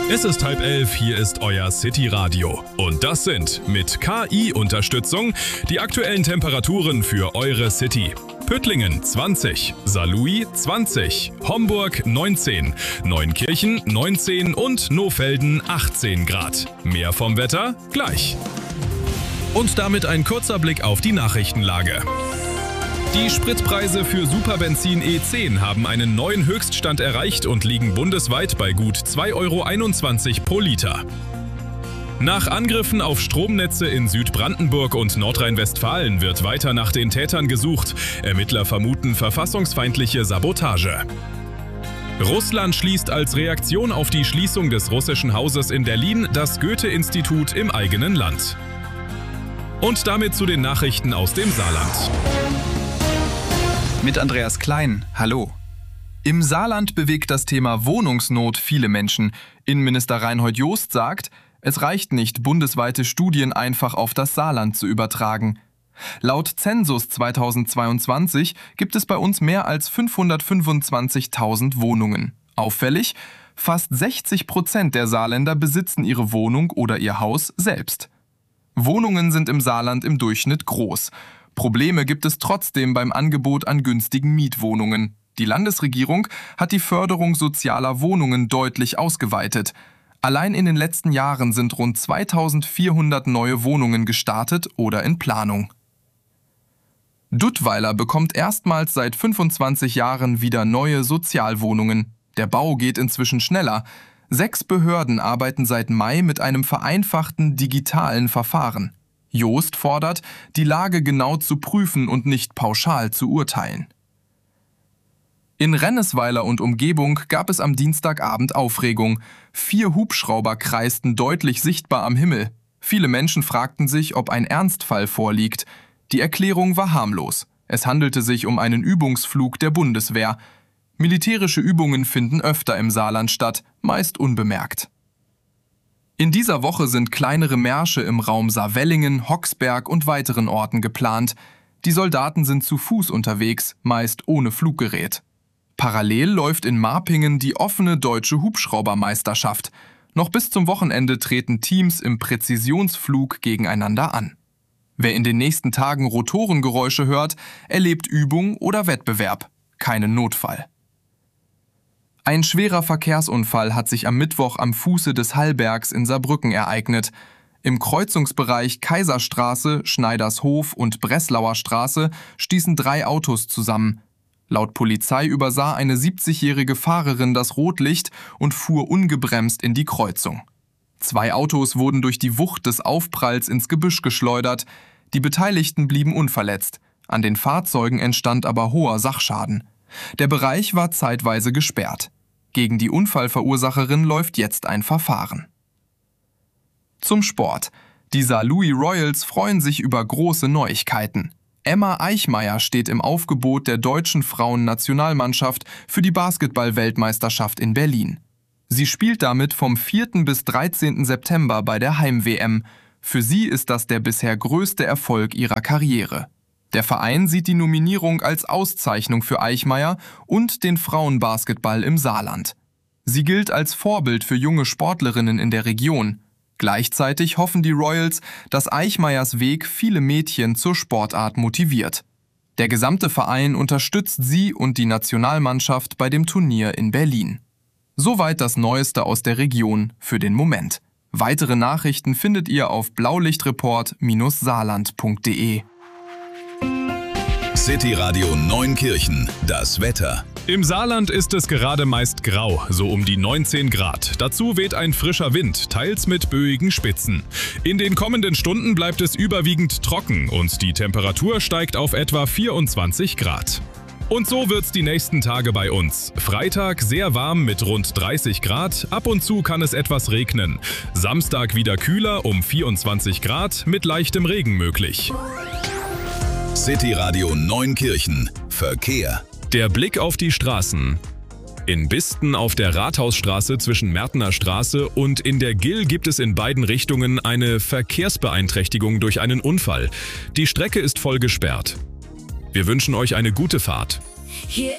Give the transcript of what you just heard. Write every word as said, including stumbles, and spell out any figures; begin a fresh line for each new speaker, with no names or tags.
Es ist halb elf, hier ist euer City Radio. Und das sind mit K I-Unterstützung die aktuellen Temperaturen für eure City. Püttlingen zwanzig, Saarlouis zwanzig, Homburg neunzehn, Neunkirchen neunzehn und Nohfelden achtzehn Grad. Mehr vom Wetter gleich. Und damit ein kurzer Blick auf die Nachrichtenlage. Die Spritpreise für Superbenzin E zehn haben einen neuen Höchststand erreicht und liegen bundesweit bei gut zwei Euro einundzwanzig pro Liter. Nach Angriffen auf Stromnetze in Südbrandenburg und Nordrhein-Westfalen wird weiter nach den Tätern gesucht. Ermittler vermuten verfassungsfeindliche Sabotage. Russland schließt als Reaktion auf die Schließung des russischen Hauses in Berlin das Goethe-Institut im eigenen Land. Und damit zu den Nachrichten aus dem Saarland.
Mit Andreas Klein, hallo. Im Saarland bewegt das Thema Wohnungsnot viele Menschen. Innenminister Reinhold Jost sagt, es reicht nicht, bundesweite Studien einfach auf das Saarland zu übertragen. Laut Zensus zweitausendzweiundzwanzig gibt es bei uns mehr als fünfhundertfünfundzwanzigtausend Wohnungen. Auffällig, fast sechzig Prozent der Saarländer besitzen ihre Wohnung oder ihr Haus selbst. Wohnungen sind im Saarland im Durchschnitt groß. Probleme gibt es trotzdem beim Angebot an günstigen Mietwohnungen. Die Landesregierung hat die Förderung sozialer Wohnungen deutlich ausgeweitet. Allein in den letzten Jahren sind rund zweitausendvierhundert neue Wohnungen gestartet oder in Planung. Duttweiler bekommt erstmals seit fünfundzwanzig Jahren wieder neue Sozialwohnungen. Der Bau geht inzwischen schneller. Sechs Behörden arbeiten seit Mai mit einem vereinfachten digitalen Verfahren. Jost fordert, die Lage genau zu prüfen und nicht pauschal zu urteilen. In Rennesweiler und Umgebung gab es am Dienstagabend Aufregung. Vier Hubschrauber kreisten deutlich sichtbar am Himmel. Viele Menschen fragten sich, ob ein Ernstfall vorliegt. Die Erklärung war harmlos. Es handelte sich um einen Übungsflug der Bundeswehr. Militärische Übungen finden öfter im Saarland statt, meist unbemerkt. In dieser Woche sind kleinere Märsche im Raum Saarwellingen, Hoxberg und weiteren Orten geplant. Die Soldaten sind zu Fuß unterwegs, meist ohne Fluggerät. Parallel läuft in Marpingen die offene deutsche Hubschraubermeisterschaft. Noch bis zum Wochenende treten Teams im Präzisionsflug gegeneinander an. Wer in den nächsten Tagen Rotorengeräusche hört, erlebt Übung oder Wettbewerb, keinen Notfall. Ein schwerer Verkehrsunfall hat sich am Mittwoch am Fuße des Hallbergs in Saarbrücken ereignet. Im Kreuzungsbereich Kaiserstraße, Schneidershof und Breslauer Straße stießen drei Autos zusammen. Laut Polizei übersah eine siebzigjährige Fahrerin das Rotlicht und fuhr ungebremst in die Kreuzung. Zwei Autos wurden durch die Wucht des Aufpralls ins Gebüsch geschleudert. Die Beteiligten blieben unverletzt. An den Fahrzeugen entstand aber hoher Sachschaden. Der Bereich war zeitweise gesperrt. Gegen die Unfallverursacherin läuft jetzt ein Verfahren. Zum Sport. Die Saarlouis Royals freuen sich über große Neuigkeiten. Emma Eichmeyer steht im Aufgebot der deutschen Frauennationalmannschaft für die Basketball-Weltmeisterschaft in Berlin. Sie spielt damit vom vierten bis dreizehnten September bei der Heim-W M. Für sie ist das der bisher größte Erfolg ihrer Karriere. Der Verein sieht die Nominierung als Auszeichnung für Eichmeyer und den Frauenbasketball im Saarland. Sie gilt als Vorbild für junge Sportlerinnen in der Region. Gleichzeitig hoffen die Royals, dass Eichmeyers Weg viele Mädchen zur Sportart motiviert. Der gesamte Verein unterstützt sie und die Nationalmannschaft bei dem Turnier in Berlin. Soweit das Neueste aus der Region für den Moment. Weitere Nachrichten findet ihr auf blaulichtreport Bindestrich saarland punkt de.
City Radio Neunkirchen, das Wetter.
Im Saarland ist es gerade meist grau, so um die neunzehn Grad. Dazu weht ein frischer Wind, teils mit böigen Spitzen. In den kommenden Stunden bleibt es überwiegend trocken und die Temperatur steigt auf etwa vierundzwanzig Grad. Und so wird's die nächsten Tage bei uns. Freitag sehr warm mit rund dreißig Grad, ab und zu kann es etwas regnen. Samstag wieder kühler um vierundzwanzig Grad mit leichtem Regen möglich.
City Radio Neunkirchen, Verkehr.
Der Blick auf die Straßen. In Bisten auf der Rathausstraße zwischen Märtner Straße und in der Gill gibt es in beiden Richtungen eine Verkehrsbeeinträchtigung durch einen Unfall. Die Strecke ist voll gesperrt. Wir wünschen euch eine gute Fahrt.
Hier